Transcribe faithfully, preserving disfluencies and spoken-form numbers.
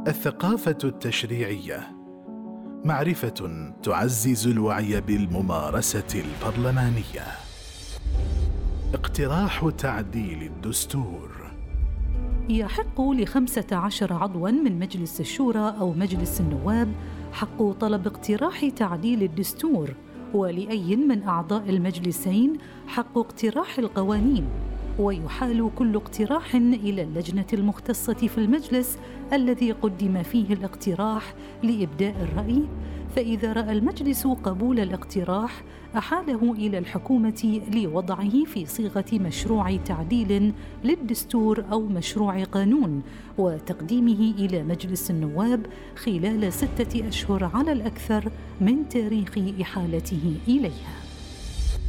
الثقافة التشريعية معرفة تعزز الوعي بالممارسة البرلمانية. اقتراح تعديل الدستور. يحق لخمسة عشر عضواً من مجلس الشورى أو مجلس النواب حق طلب اقتراح تعديل الدستور، ولأي من أعضاء المجلسين حق اقتراح القوانين، ويحال كل اقتراح إلى اللجنة المختصة في المجلس الذي قدم فيه الاقتراح لإبداء الرأي، فإذا رأى المجلس قبول الاقتراح أحاله إلى الحكومة لوضعه في صيغة مشروع تعديل للدستور أو مشروع قانون، وتقديمه إلى مجلس النواب خلال ستة أشهر على الأكثر من تاريخ إحالته إليها.